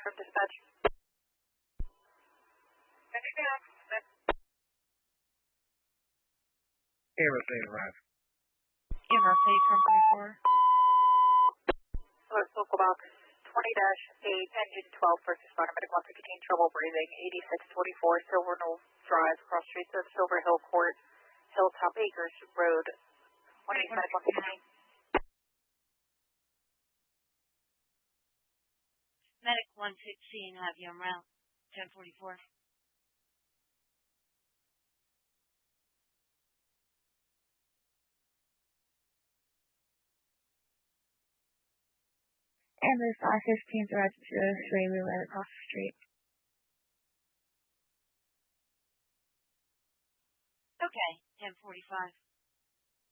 from dispatch. MSA arrived. MSA 1044. Alert local box 20-8, engine 12, first responder, medical officer contained trouble breathing, 8624 Silver Knoll Drive, cross streets of Silver Hill Court, Hilltop Acres Road, 185-159. Medic 116, have you en route, 1044. Ambulance 515 arrived to the Australia right across the street. Okay, 1045.